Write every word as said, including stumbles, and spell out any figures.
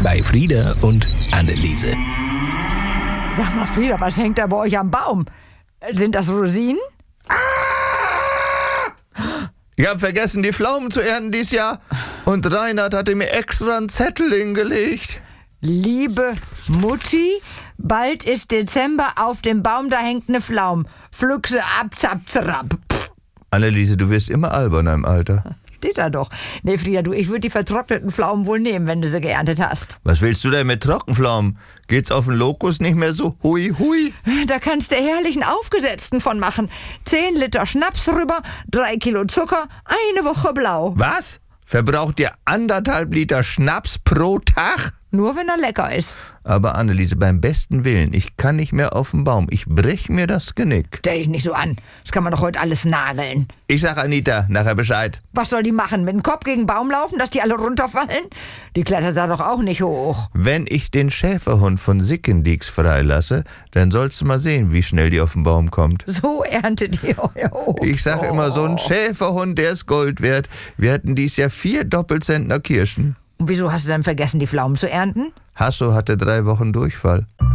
bei Frieda und Anneliese. Sag mal, Frieda, was hängt da bei euch am Baum? Sind das Rosinen? Ich hab vergessen, die Pflaumen zu ernten dieses Jahr. Und Reinhard hatte mir extra einen Zettel hingelegt. Liebe Mutti, bald ist Dezember, auf dem Baum, da hängt ne Pflaum. Pflück sie ab, zapp, zerab. Anneliese, du wirst immer alberner im Alter. Steht da doch. Nee, Frieda, du, ich würde die vertrockneten Pflaumen wohl nehmen, wenn du sie geerntet hast. Was willst du denn mit Trockenpflaumen? Geht's auf den Lokus nicht mehr so hui hui? Da kannst du herrlichen Aufgesetzten von machen. Zehn Liter Schnaps rüber, drei Kilo Zucker, eine Woche blau. Was? Verbraucht ihr anderthalb Liter Schnaps pro Tag? Nur wenn er lecker ist. Aber Anneliese, beim besten Willen, ich kann nicht mehr auf den Baum. Ich brech mir das Genick. Stell dich nicht so an. Das kann man doch heute alles nageln. Ich sag Anita nachher Bescheid. Was soll die machen? Mit dem Kopf gegen den Baum laufen, dass die alle runterfallen? Die klettert da doch auch nicht hoch. Wenn ich den Schäferhund von Sickendieks freilasse, dann sollst du mal sehen, wie schnell die auf den Baum kommt. So erntet ihr euer Obst. Ich sag immer, so ein Schäferhund, der ist Gold wert. Wir hatten dies Jahr vier Doppelzentner Kirschen. Und wieso hast du dann vergessen, die Pflaumen zu ernten? Hasso hatte drei Wochen Durchfall.